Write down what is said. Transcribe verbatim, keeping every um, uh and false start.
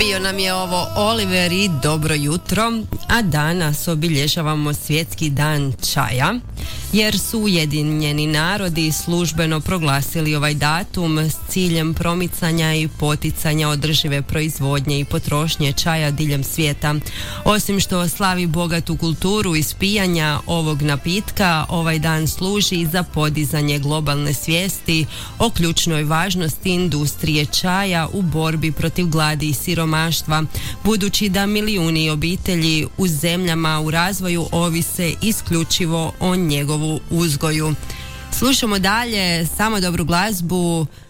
Bio nam je ovo Oliver i dobro jutro, a danas obilježavamo svjetski dan čaja, jer su Ujedinjeni narodi službeno proglasili ovaj datum s ciljem promicanja i poticanja održive proizvodnje i potrošnje čaja diljem svijeta. Osim što slavi bogatu kulturu ispijanja ovog napitka, ovaj dan služi i za podizanje globalne svijesti o ključnoj važnosti industrije čaja u borbi protiv gladi i siromaštva, budući da milijuni obitelji u zemljama u razvoju ovise isključivo o njegovu uzgoju. Slušamo dalje samo dobru glazbu.